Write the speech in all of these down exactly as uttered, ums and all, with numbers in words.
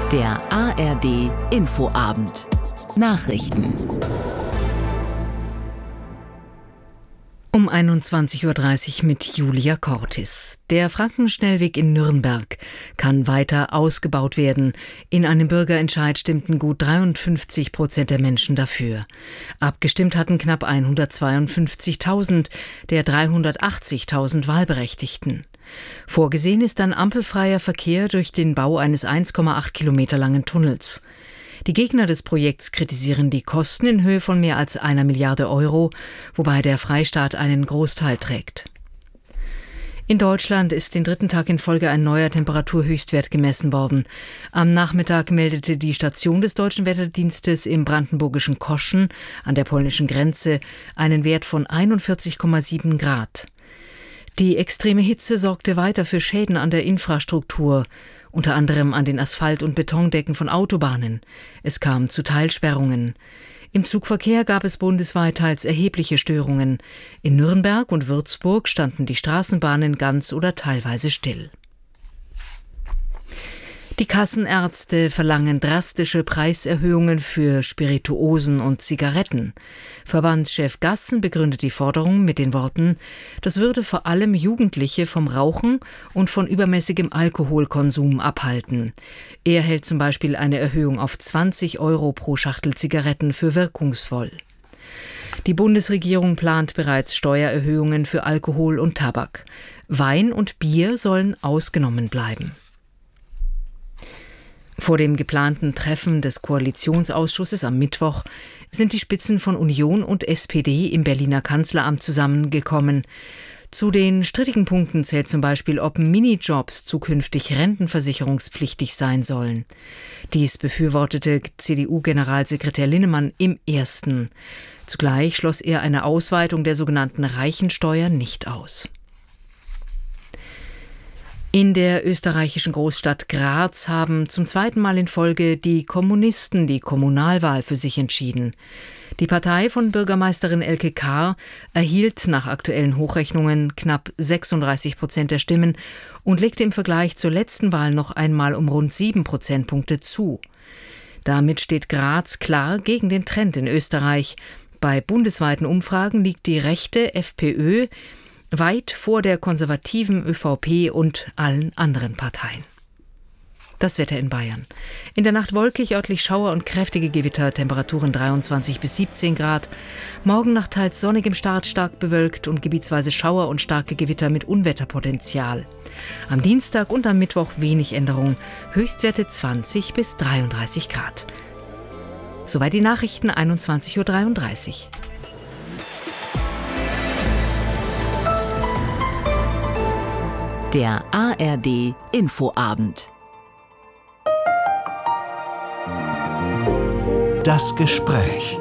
Der A R D Infoabend. Nachrichten. Um einundzwanzig Uhr dreißig mit Julia Cortis. Der Frankenschnellweg in Nürnberg kann weiter ausgebaut werden. In einem Bürgerentscheid stimmten gut dreiundfünfzig Prozent der Menschen dafür. Abgestimmt hatten knapp hundertzweiundfünfzigtausend der dreihundertachtzigtausend Wahlberechtigten. Vorgesehen ist ein ampelfreier Verkehr durch den Bau eines eins Komma acht Kilometer langen Tunnels. Die Gegner des Projekts kritisieren die Kosten in Höhe von mehr als einer Milliarde Euro, wobei der Freistaat einen Großteil trägt. In Deutschland ist den dritten Tag in Folge ein neuer Temperaturhöchstwert gemessen worden. Am Nachmittag meldete die Station des Deutschen Wetterdienstes im brandenburgischen Koschen an der polnischen Grenze einen Wert von einundvierzig Komma sieben Grad. Die extreme Hitze sorgte weiter für Schäden an der Infrastruktur, unter anderem an den Asphalt- und Betondecken von Autobahnen. Es kam zu Teilsperrungen. Im Zugverkehr gab es bundesweit teils erhebliche Störungen. In Nürnberg und Würzburg standen die Straßenbahnen ganz oder teilweise still. Die Kassenärzte verlangen drastische Preiserhöhungen für Spirituosen und Zigaretten. Verbandschef Gassen begründet die Forderung mit den Worten: Das würde vor allem Jugendliche vom Rauchen und von übermäßigem Alkoholkonsum abhalten. Er hält zum Beispiel eine Erhöhung auf zwanzig Euro pro Schachtel Zigaretten für wirkungsvoll. Die Bundesregierung plant bereits Steuererhöhungen für Alkohol und Tabak. Wein und Bier sollen ausgenommen bleiben. Vor dem geplanten Treffen des Koalitionsausschusses am Mittwoch sind die Spitzen von Union und S P D im Berliner Kanzleramt zusammengekommen. Zu den strittigen Punkten zählt zum Beispiel, ob Minijobs zukünftig rentenversicherungspflichtig sein sollen. Dies befürwortete C D U-Generalsekretär Linnemann im Ersten. Zugleich schloss er eine Ausweitung der sogenannten Reichensteuer nicht aus. In der österreichischen Großstadt Graz haben zum zweiten Mal in Folge die Kommunisten die Kommunalwahl für sich entschieden. Die Partei von Bürgermeisterin Elke Kahr erhielt nach aktuellen Hochrechnungen knapp sechsunddreißig Prozent der Stimmen und legte im Vergleich zur letzten Wahl noch einmal um rund sieben Prozentpunkte zu. Damit steht Graz klar gegen den Trend in Österreich. Bei bundesweiten Umfragen liegt die rechte FPÖ weit vor der konservativen ÖVP und allen anderen Parteien. Das Wetter in Bayern. In der Nacht wolkig, örtlich Schauer und kräftige Gewitter, Temperaturen dreiundzwanzig bis siebzehn Grad. Morgen nach teils sonnigem Start stark bewölkt und gebietsweise Schauer und starke Gewitter mit Unwetterpotenzial. Am Dienstag und am Mittwoch wenig Änderung, Höchstwerte zwanzig bis dreiunddreißig Grad. Soweit die Nachrichten, einundzwanzig Uhr dreiunddreißig. Der A R D Infoabend. Das Gespräch.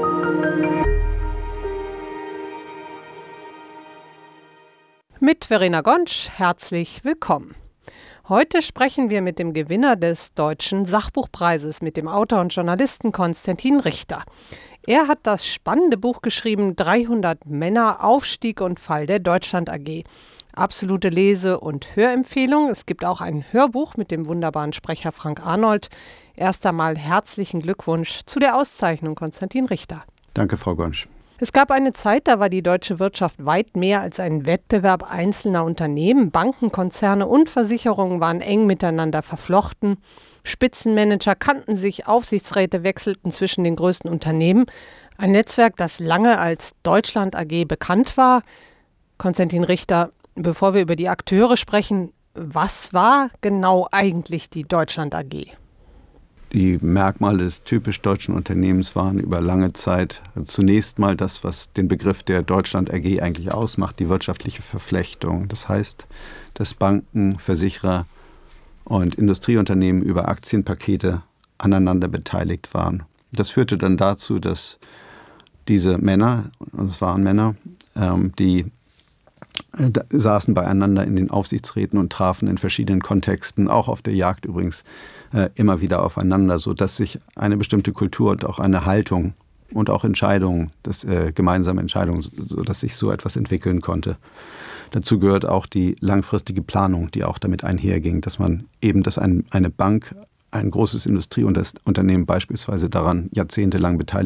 Mit Verena Gonsch, herzlich willkommen. Heute sprechen wir mit dem Gewinner des Deutschen Sachbuchpreises, mit dem Autor und Journalisten Konstantin Richter. Er hat das spannende Buch geschrieben, dreihundert Männer, Aufstieg und Fall der Deutschland A G. Absolute Lese- und Hörempfehlung. Es gibt auch ein Hörbuch mit dem wunderbaren Sprecher Frank Arnold. Erst einmal herzlichen Glückwunsch zu der Auszeichnung, Konstantin Richter. Danke, Frau Gonsch. Es gab eine Zeit, da war die deutsche Wirtschaft weit mehr als ein Wettbewerb einzelner Unternehmen. Banken, Konzerne und Versicherungen waren eng miteinander verflochten. Spitzenmanager kannten sich, Aufsichtsräte wechselten zwischen den größten Unternehmen. Ein Netzwerk, das lange als Deutschland A G bekannt war. Konstantin Richter, bevor wir über die Akteure sprechen, was war genau eigentlich die Deutschland A G? Die Merkmale des typisch deutschen Unternehmens waren über lange Zeit zunächst mal das, was den Begriff der Deutschland A G eigentlich ausmacht, die wirtschaftliche Verflechtung. Das heißt, dass Banken, Versicherer und Industrieunternehmen über Aktienpakete aneinander beteiligt waren. Das führte dann dazu, dass diese Männer, und es waren Männer, ähm, die saßen beieinander in den Aufsichtsräten und trafen in verschiedenen Kontexten, auch auf der Jagd übrigens, äh, immer wieder aufeinander, sodass sich eine bestimmte Kultur und auch eine Haltung und auch Entscheidungen, das, äh, gemeinsame Entscheidungen, sodass sich so etwas entwickeln konnte. Dazu gehört auch die langfristige Planung, die auch damit einherging, dass man eben, dass ein, eine Bank ein großes Industrieunternehmen beispielsweise daran jahrzehntelang beteiligt